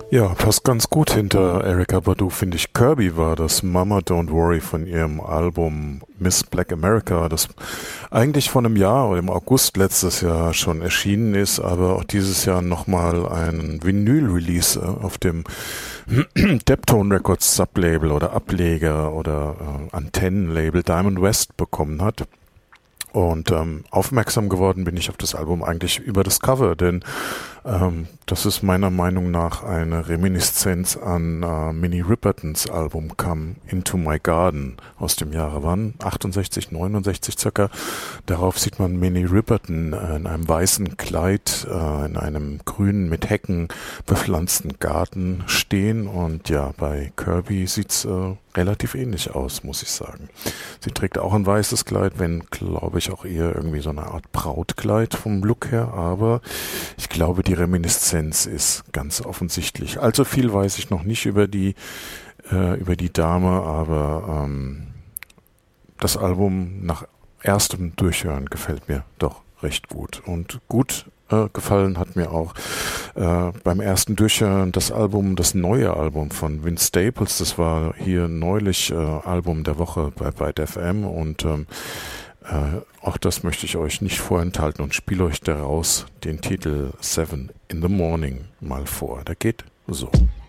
Ja, passt ganz gut hinter Erykah Badu, finde ich. Kirby war das, Mama Don't Worry von ihrem Album Miss Black America, das eigentlich vor einem Jahr oder im August letztes Jahr schon erschienen ist, aber auch dieses Jahr nochmal ein Vinyl-Release auf dem Deptone Records Sublabel oder Ableger oder Antennenlabel Diamond West bekommen hat. Und aufmerksam geworden bin ich auf das Album eigentlich über das Cover, denn das ist meiner Meinung nach eine Reminiszenz an Minnie Ripertons Album Come Into My Garden aus dem Jahre wann? 68, 69 circa. Darauf sieht man Minnie Riperton in einem weißen Kleid in einem grünen mit Hecken bepflanzten Garten stehen, und ja, bei Kirby sieht's relativ ähnlich aus, muss ich sagen. Sie trägt auch ein weißes Kleid, wenn, glaube ich, auch eher irgendwie so eine Art Brautkleid vom Look her, aber ich glaube, die Reminiszenz ist ganz offensichtlich. Allzu viel weiß ich noch nicht über die Dame, aber das Album nach erstem Durchhören gefällt mir doch recht gut. Und gut gefallen hat mir auch beim ersten Durchhören das neue Album von Vince Staples. Das war hier neulich Album der Woche bei Byte FM, und auch das möchte ich euch nicht vorenthalten und spiele euch daraus den Titel 7 in the Morning mal vor. Der geht so.